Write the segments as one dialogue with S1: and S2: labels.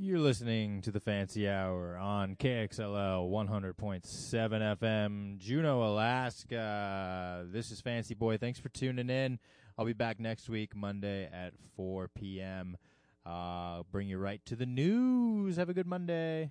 S1: You're listening to the Fancy Hour on KXLL 100.7 FM, Juneau, Alaska. This is Fancy Boy. Thanks for tuning in. I'll be back next week, Monday at 4 p.m. Bring you right to the news. Have a good Monday.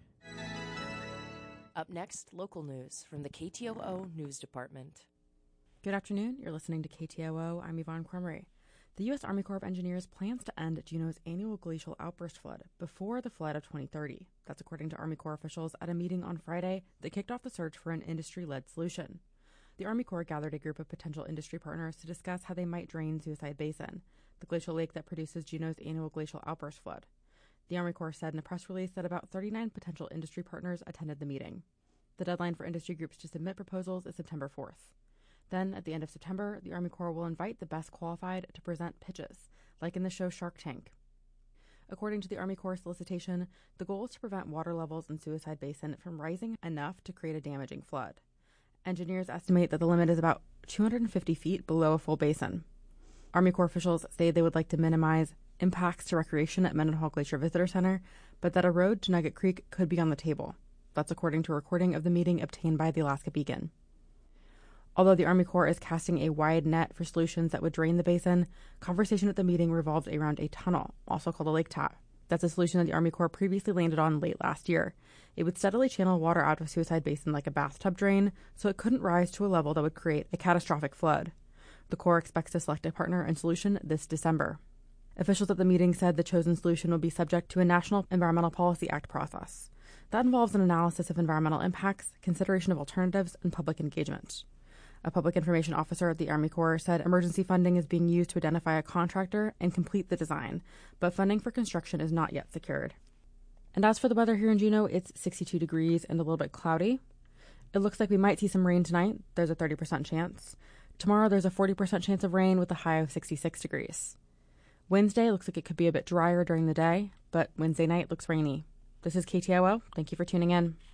S2: Up next, local news from the KTOO News Department.
S3: Good afternoon. You're listening to KTOO. I'm Yvonne Cremery. The U.S. Army Corps of Engineers plans to end Juneau's annual glacial outburst flood before the flood of 2030. That's according to Army Corps officials at a meeting on Friday that kicked off the search for an industry-led solution. The Army Corps gathered a group of potential industry partners to discuss how they might drain Suicide Basin, the glacial lake that produces Juneau's annual glacial outburst flood. The Army Corps said in a press release that about 39 potential industry partners attended the meeting. The deadline for industry groups to submit proposals is September 4th. Then, at the end of September, the Army Corps will invite the best qualified to present pitches, like in the show Shark Tank. According to the Army Corps solicitation, the goal is to prevent water levels in Suicide Basin from rising enough to create a damaging flood. Engineers estimate that the limit is about 250 feet below a full basin. Army Corps officials say they would like to minimize impacts to recreation at Mendenhall Glacier Visitor Center, but that a road to Nugget Creek could be on the table. That's according to a recording of the meeting obtained by the Alaska Beacon. Although the Army Corps is casting a wide net for solutions that would drain the basin, conversation at the meeting revolved around a tunnel, also called a lake tap. That's a solution that the Army Corps previously landed on late last year. It would steadily channel water out of Suicide Basin like a bathtub drain, so it couldn't rise to a level that would create a catastrophic flood. The Corps expects to select a partner and solution this December. Officials at the meeting said the chosen solution will be subject to a National Environmental Policy Act process. That involves an analysis of environmental impacts, consideration of alternatives, and public engagement. A public information officer at the Army Corps said emergency funding is being used to identify a contractor and complete the design, but funding for construction is not yet secured. And as for the weather here in Juneau, it's 62 degrees and a little bit cloudy. It looks like we might see some rain tonight. There's a 30% chance. Tomorrow there's a 40% chance of rain with a high of 66 degrees. Wednesday looks like it could be a bit drier during the day, but Wednesday night looks rainy. This is KTOO. Thank you for tuning in.